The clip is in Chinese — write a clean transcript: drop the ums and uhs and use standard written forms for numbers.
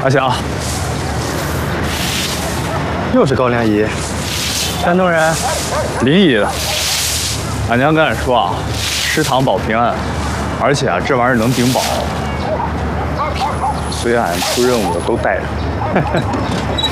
阿翔，又是高粱饴，山东人，临沂的。俺娘跟俺说啊，吃糖保平安，而且啊，这玩意儿能顶饱，所以俺出任务的都带着。